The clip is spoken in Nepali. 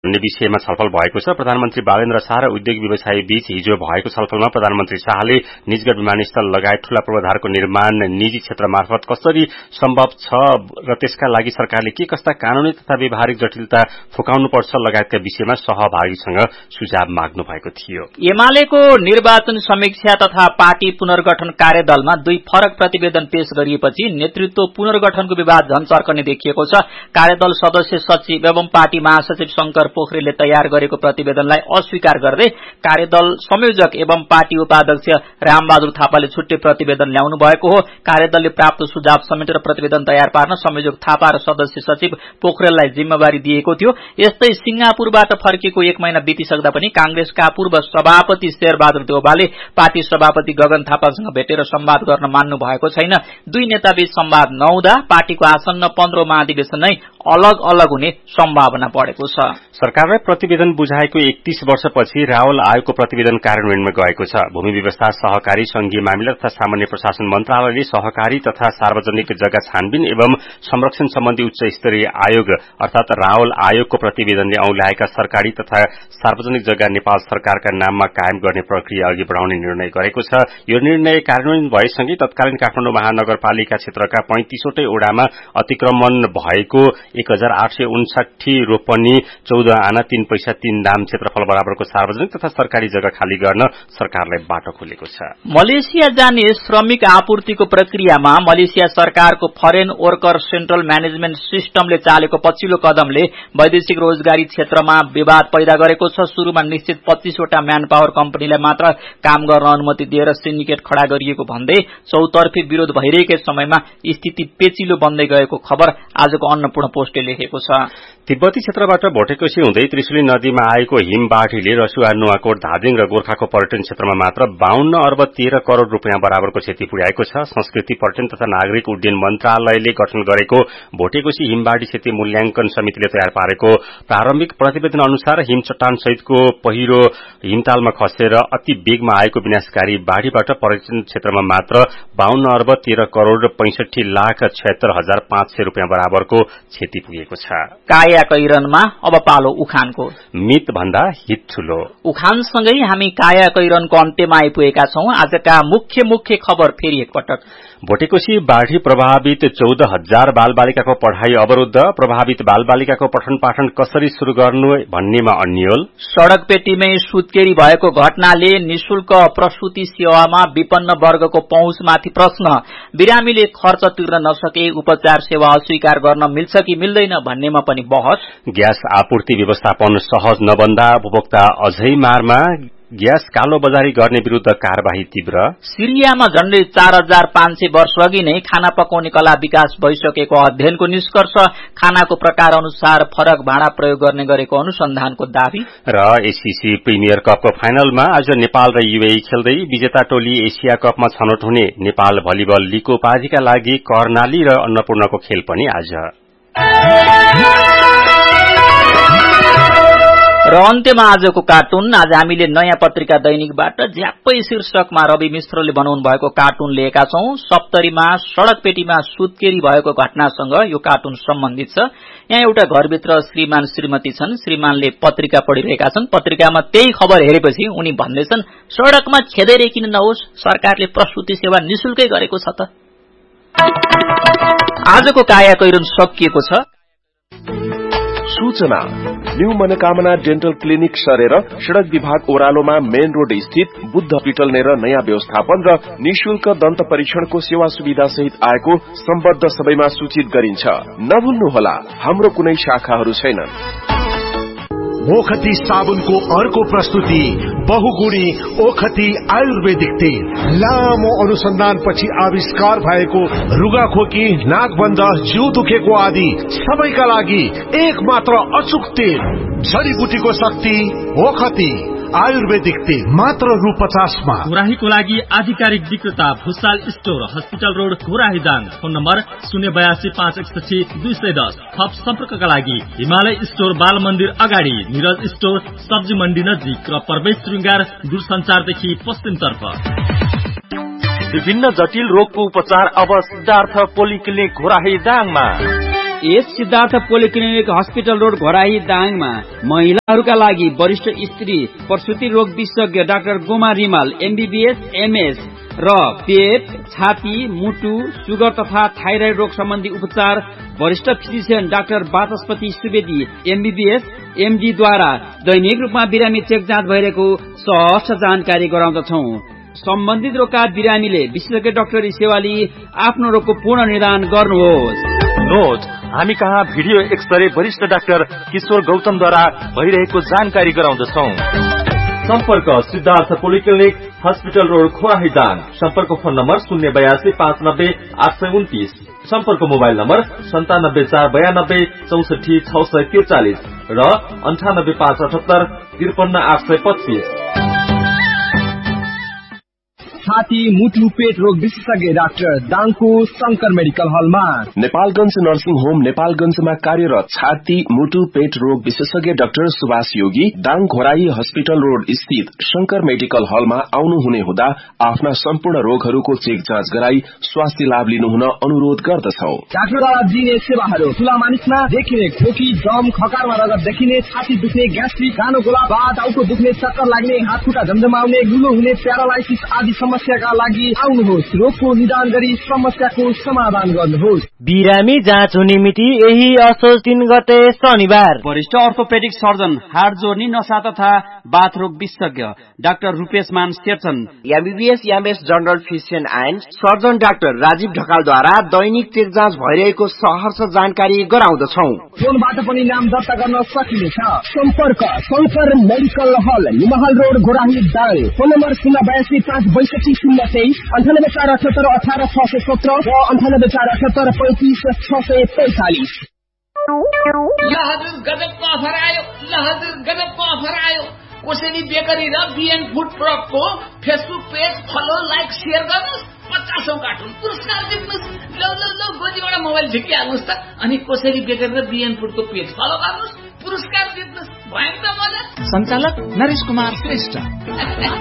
भन्ने विषयमा छलफल भएको छ। प्रधानमन्त्री बालेन्द्र शाह र उद्योग व्यवसायी बीच हिजो भएको छलफलमा प्रधानमन्त्री शाहले निजगढ विमानस्थल लगायत ठूला पूर्वाधारको निर्माण निजी क्षेत्र मार्फत कसरी सम्भव छ र त्यसका लागि सरकारले के कस्ता कानूनी तथा व्यवहारिक जटिलता फुकाउनुपर्छ लगायतका विषयमा सहभागीसँग सुझाव माग्नु भएको थियो। एमालेको निर्वाचन समीक्षा तथा पार्टी पुनर्गठन कार्यदलमा 2 फरक प्रतिवेदन पेश गरिएपछि नेतृत्व पुनर्गठनको विवाद झन चर्कने देखिएको छ। कार्यदल सदस्य सचिव एवं पार्टी महासचिव शंकर पोखरेलले तयार गरेको प्रतिवेदनलाई अस्वीकार गर्दै कार्यदल संयोजक एवं पार्टी उपाध्यक्ष रामबहादुर थापाले छुट्टै प्रतिवेदन ल्याउनु भएको हो। कार्यदलले प्राप्त सुझाव समेटेर प्रतिवेदन तयार पार्न संयोजक थापा र सदस्य सचिव पोखरेललाई जिम्मेवारी दिएको थियो। यस्तै सिंगापुरबाट फर्किएको 1 महिना बितिसक्दा पनि कांग्रेसका पूर्व सभापति शेरबहादुर देउवाले पार्टी सभापति गगन थापासँग भेटेर संवाद गर्न मान्नु भएको छैन। 2 नेताबीच संवाद नहुँदा पार्टीको आसन्न 15औं महाधिवेशन नै अलग अलग हुने सम्भावना बढेको छ। सरकारलाई प्रतिवेदन बुझाएको 31 वर्षपछि रावल आयोगको प्रतिवेदन कार्यान्वयनमा गएको छ। भूमि व्यवस्था, सहकारी, संघीय मामिला तथा सामान्य प्रशासन मन्त्रालयले सहकारी तथा सार्वजनिक जग्गा छानबिन एवं संरक्षण सम्बन्धी उच्च स्तरीय आयोग अर्थात रावल आयोगको प्रतिवेदनले औंल्याएका सरकारी तथा सार्वजनिक जग्गा नेपाल सरकारका नाममा कायम गर्ने प्रक्रिया अघि बढाउने निर्णय गरेको छ। यो निर्णय कार्यान्वयन भएसँगै तत्कालीन काठमाडौँ महानगरपालिका क्षेत्रका 35वटै ओडामा अतिक्रमण भएको 1859 रोपनी 14 आना 3 पैसा 3 दाम क्षेत्रफल बराबरको सार्वजनिक तथा सरकारी जग्गा खाली गर्न सरकारलाई बाटो खोलेको छ। मलेसिया जाने श्रमिक आपूर्तिको प्रक्रियामा मलेसिया सरकारको फरेन वर्कर सेन्ट्रल म्यानेजमेन्ट सिस्टमले चालेको पछिल्लो कदमले वैदेशिक रोजगारी क्षेत्रमा विवाद पैदा गरेको छ। सुरुमा निश्चित 25वटा म्यान पावर कम्पनीलाई मात्र काम गर्न अनुमति दिएर सिन्डिकेट खडा गरिएको भन्दै चौतर्फी विरोध भइरहेकै समयमा स्थिति पेचिलो बन्दै गएको खबर आजको अन्नपूर्ण पोस्टले लेखेको छ। तिब्बती क्षेत्रबाट भोटेकोशी हुँदै त्रिशुली नदीमा आएको हिमबाढीले रसुवा, नुवाकोट, धादिङ र गोर्खाको पर्यटन क्षेत्रमा मात्र 52 अर्ब 13 करोड़ रूपियाँ बराबरको क्षति पुर्याएको छ। संस्कृति, पर्यटन तथा नागरिक उड्डयन मन्त्रालयले गठन गरेको भोटेकोशी हिमबाढी क्षति मूल्याङ्कन समितिले तयार पारेको प्रारम्भिक प्रतिवेदन अनुसार हिम चट्टान सहितको पहिरो हिमतालमा खसेर अति वेगमा आएको विनाशकारी बाढीबाट पर्यटन क्षेत्रमा मात्र 52 अर्ब 13 करोड़ 65,76,500 रूपियाँ बराबरको क्षति पुगेको छ। कायाकैरनमा अब पालो उखानको। मित भन्दा हित ठूलो। उखानसँगै हामी कायाकैरनको अन्त्यमा आइपुगेका छौं। आजका मुख्य खबर फेरि एकपटक। भोटेकोशी बाढ़ी प्रभावित 14,000 बालबालिकाको पढ़ाई अवरुद्ध। प्रभावित बालबालिकाको पठन पाठन कसरी शुरू गर्नु भन्नेमा अन्यल। सड़क पेटीमै सुत्केरी भएको घटनाले निशुल्क प्रसूति सेवामा विपन्न वर्गको पहुँचमाथि प्रश्न। बिरामीले खर्च तिर्न नसके उपचार सेवा अस्वीकार गर्न मिल्छ कि मिल्दैन भन्नेमा पनि बहस। ग्यास आपूर्ति व्यवस्थापन सहज नबन्दा उपभोक्ता अझै मारमा। ग्यास कालो बजारी गर्ने विरूद्ध कार्यवाही तीव्र। सिरियामा झण्डै 4500 वर्ष अघि नै खाना पकाउने कला विकास भइसकेको अध्ययनको निष्कर्ष। खानाको प्रकार अनुसार फरक भाँडा प्रयोग गर्ने गरेको अनुसन्धानको दावी। र एसीसी प्रिमियर कपको फाइनलमा आज नेपाल र युएई खेल्दै विजेता टोली एशिया कपमा छनौट हुने। नेपाल भलिबल लीगको उपाधिका लागि कर्णाली र अन्नपूर्णको खेल पनि आज। र अन्त्यमा आजको कार्टुन। आज हामीले नयाँ पत्रिका दैनिकबाट झ्याप्पै शीर्षकमा रवि मिश्रले बनाउनु भएको कार्टुन लिएका छौं। सप्तरीमा सड़क पेटीमा सुत्केरी भएको घटनासँग यो कार्टुन सम्बन्धित छ। यहाँ एउटा घरभित्र श्रीमान श्रीमती छन्। श्रीमानले पत्रिका पढिरहेका छन्। पत्रिकामा त्यही खबर हेरेपछि उनी भन्दैछन्, सड़कमा खेदेरै किन नहोस्, सरकारले प्रसूति सेवा निशुल्कै गरेको छ त। आजको काया कैरन सकिएको छ। सूचना न्यू मनोकामना डेन्टल क्लिनिक सरेर सड़क विभाग ओह्रालोमा मेन रोड स्थित बुद्ध हस्पिटल नेर नयाँ व्यवस्थापन र निशुल्क दन्त परीक्षणको सेवा सुविधा सहित आएको सम्बद्ध सबैमा सूचित गरिन्छ। नभुल्नुहोला, हाम्रो कुनै शाखाहरू छैनन्। ओखती साबुनको अर्को प्रस्तुति बहुगुणी ओखती आयुर्वेदिक तेल। लामो अनुसन्धानपछि आविष्कार भएको रुगाखोकी, नाकबन्ध, जिउ दुखेको आदि सबैका लागि एक मात्र अचूक तेल। जडीबुटीको शक्ति ओखती आयुर्वेदिक तेल मात्र रु 50 मा। घोराहीको लागि आधिकारिक विक्रेता Bhusal store, hospital road, Ghorahi Dang. Phone number 0825161 थप सम्पर्कका लागि हिमालय स्टोर, बाल मन्दिर अगाडि, निरज स्टोर, सब्जी मण्डी नजिक र प्रवेश श्रृंगार दूरसञ्चारदेखि पश्चिमतर्फ। विभिन्न जटिल रोगको उपचार अब Siddhartha polyclinic Ghorahi दाङमा। S Siddhartha polyclinic hospital road Ghorahi दाङमा महिलाहरूका लागि वरिष्ठ स्त्री प्रसूति रोग विशेषज्ञ doctor Goma Rimal MBBS MS र पेट, छाती, मुटु, सुगर तथा थाइराइड रोग सम्बन्धी उपचार वरिष्ठ फिजिशियन डाक्टर वाचस्पति सुवेदी एमबीबीएस एमडी द्वारा दैनिक रूपमा बिरामी चेक जाँच भइरहेको सहज जानकारी गराउँदछौ। सम्बन्धित रोगका बिरामीले विशेषज्ञ डाक्टरी सेवा लिई आफ्नो रोगको पूर्ण निदान गर्नुहोस्। नोट, हामी कहाँ भिडियो एक्सरे वरिष्ठ डाक्टर किशोर गौतमद्वारा भइरहेको जानकारी गराउँदछौ। सम्पर्क Siddhartha polyclinic hospital road खोराही Dang. सम्पर्क फोन नम्बर 082 590 829। सम्पर्क मोबाइल नम्बर 97 492 64 643 र 98 578 53 825। छाती, मुटु, पेट रोग विशेषज्ञ डाक्टर दाङको शंकर मेडिकल हलमा। नेपालगंज नर्सिङ होम नेपालगंजमा कार्यरत छाती, मुटु, पेट रोग विशेषज्ञ डाक्टर सुभाष योगी दाङ घोराही हस्पिटल रोड स्थित शंकर मेडिकल हलमा आउनुहुने हुँदा आफ्ना सम्पूर्ण रोगहरूको चेक जाँच गराई स्वास्थ्य लाभ लिनुहुन अनुरोध गर्दछौ। डाक्टरद्वारा दिइने सेवाहरू ठूला मानिसमा देखिने खोकी, दम, खकारमा रगत देखिने, छाती दुख्ने, ग्यास्ट्रिक, गानो गोला, टाउको दुख्ने, चक्कर लाग्ने, हात खुट्टा झमझमाउने, लुलो हुने, प्यारालाइसिस आदि समस्याका लागि आउनुहोस्। रोगको निदान गरी समस्याको समाधान गर्नुहोस्। बिरामी जाँच हुने मिति यही असोज 3 गते शनिबार। वरिष्ठ अर्थोपेडिक सर्जन, हाड जोर्नी, नसा तथा बाथ रोग विशेषज्ञ डाक्टर रूपेश मान Sherchan MBBS MS general physician and surgeon doctor Rajiv ढकालद्वारा Dainik check जाँच भइरहेको सहर्ष जानकारी गराउँदछौ। फोनबाट पनि नाम दर्ता गर्न सकिनेछ। सम्पर्क शंकर मेडिकल हल, निमहाल road, Ghorahi Dang. Phone number 082 562 023 98 478 18 617 र 98 478 35 645। ल हजुर गजबको अफर आयो, ल हजुर गजबको अफर आयो। कोसेली बेकरी र BN food प्रोडक्टको Facebook page follow, like, share गर्नुहोस्। 50औं कार्टुन पुरस्कार जित्नुहोस्। ल गोजीबाट मोबाइल झिकिहाल्नुहोस् त। अनि कोसेली बेकरी र बीएन फूडको पेज फलो गर्नुहोस्, पुरस्कार जित्नुहोस्। भयो त मजा। सञ्चालक नरेश कुमार श्रेष्ठ।